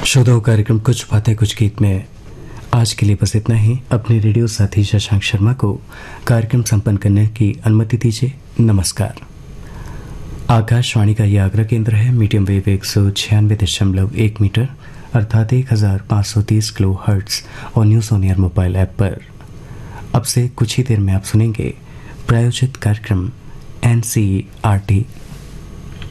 श्रोताओं, कार्यक्रम कुछ बातें कुछ गीत में आज के लिए बस इतना ही। अपने रेडियो साथी शशांक शर्मा को कार्यक्रम संपन्न करने की अनुमति दीजिए। नमस्कार। आकाशवाणी का यह आगरा केंद्र है। मीडियम वेव 196.1 मीटर अर्थात 1530 किलो हर्ट्ज और news on air mobile app पर। अब से कुछ ही देर में आप सुनेंगे प्रायोजित कार्यक्रम NCERT